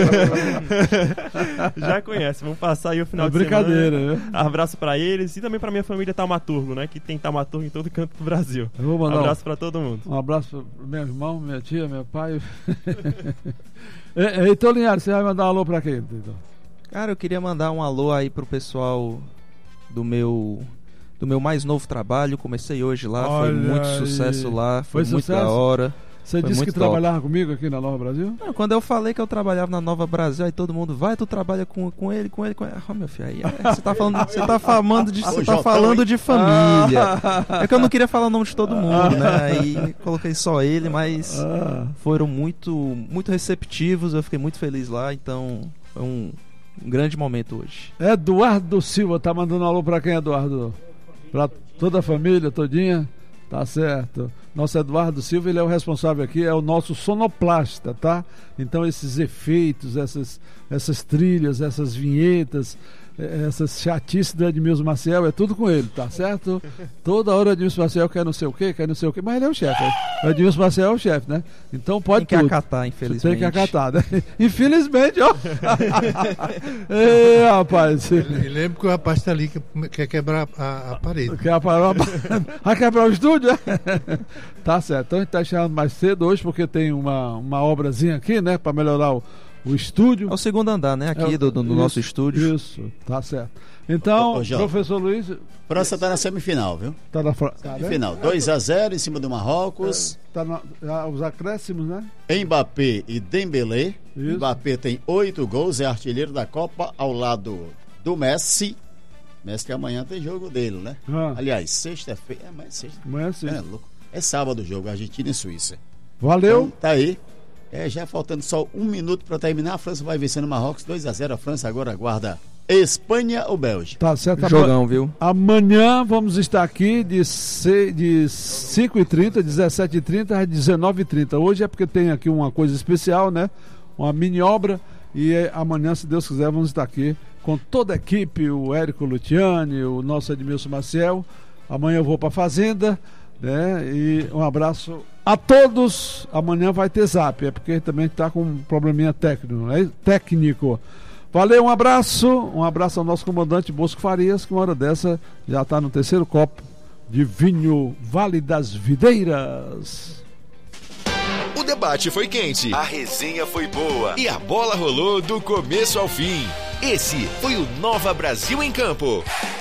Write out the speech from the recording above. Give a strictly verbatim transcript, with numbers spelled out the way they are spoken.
Já conhece, vamos passar aí o final é de brincadeira, semana. Né? Abraço pra eles e também pra minha família Taumaturgo, né? Que tem Taumaturgo em todo canto do Brasil. Eu vou mandar um abraço um, pra todo mundo. Um abraço pro meu irmão, minha tia, meu pai. Heitor Linhares, você vai mandar um alô pra quem? Então? Cara, eu queria mandar um alô aí pro pessoal do meu do meu mais novo trabalho. Comecei hoje lá, Olha foi muito aí. sucesso lá, foi, Foi muito sucesso? da hora. Você foi disse que top. trabalhava comigo aqui na Nova Brasil? Não, quando eu falei que eu trabalhava na Nova Brasil, aí todo mundo vai, tu trabalha com, com ele, com ele, com ele. Ah, meu filho, aí é, você tá falando, você tá falando de, você tá falando de família. É que eu não queria falar o nome de todo mundo, né? Aí coloquei só ele, mas foram muito, muito receptivos, eu fiquei muito feliz lá, então foi um, um grande momento hoje. Eduardo Silva, tá mandando um alô pra quem, Eduardo? Pra toda a família, todinha? Tá certo. Nosso Eduardo Silva, ele é o responsável aqui, é o nosso sonoplasta, tá? Então esses efeitos, essas, essas trilhas, essas vinhetas, essas chatices do Edmilson Maciel, é tudo com ele, tá certo? Toda hora o Edmilson Maciel quer não sei o quê, quer não sei o quê, mas ele é o chefe, né? O Edmilson Maciel é o chefe, né? Então pode Tem que tudo. acatar, infelizmente. Tem que acatar, né? Infelizmente, ó. Ei, rapaz. E lembra que o rapaz tá ali que quer quebrar a, a parede. Quer parar, vai quebrar o estúdio? Tá certo. Então a gente tá chegando mais cedo hoje porque tem uma, uma obrazinha aqui, né? Pra melhorar o, o estúdio. É o segundo andar, né? Aqui é, do, do isso, nosso estúdio. Isso, tá certo. Então, ô, ô, professor Luiz. França tá na semifinal, viu? Tá na França. Semifinal. dois a zero em cima do Marrocos. É, tá na, já, os acréscimos, né? Mbappé e Dembélé. Isso. Mbappé tem oito gols, é artilheiro da Copa ao lado do Messi. Messi que amanhã tem jogo dele, né? Ah. Aliás, sexta-feira. É, amanhã é sexta. Amanhã é sexta. É, louco. É sábado o jogo, Argentina e Suíça. Valeu. Então, tá aí. É, já faltando só um minuto para terminar, a França vai vencendo o Marrocos dois a zero. A França agora aguarda Espanha ou Bélgica. Tá certo. Jogão, viu? Amanhã vamos estar aqui de, se, de cinco e trinta, dezessete e trinta às dezenove e trinta. Hoje é porque tem aqui uma coisa especial, né? Uma mini obra. E é, amanhã, se Deus quiser, vamos estar aqui com toda a equipe, o Érico Luciani, o nosso Edmilson Maciel. Amanhã eu vou para a Fazenda, né? E um abraço a todos. Amanhã vai ter zap, é porque também está com um probleminha técnico, né? Técnico. Valeu, um abraço, um abraço ao nosso comandante Bosco Farias, que uma hora dessa já está no terceiro copo de vinho Vale das Videiras. O debate foi quente, a resenha foi boa e a bola rolou do começo ao fim. Esse foi o Nova Brasil em Campo.